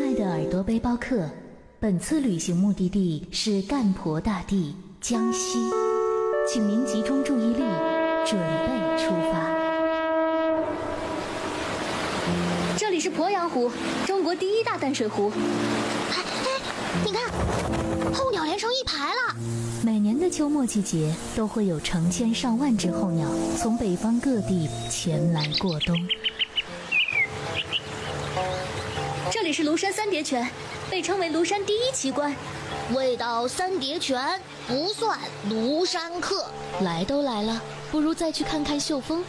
爱的耳朵背包客，本次旅行目的地是干婆大地江西，请您集中注意力，准备出发。 这里是鄱阳湖，中国第一大淡水湖。 哎，你看，候鸟连成一排了。 每年的秋末季节，都会有成千上万只候鸟从北方各地前来过冬。 这里是庐山三叠泉，被称为庐山第一奇观。 未到三叠泉不算庐山客。 来都来了，不如再去看看秀峰，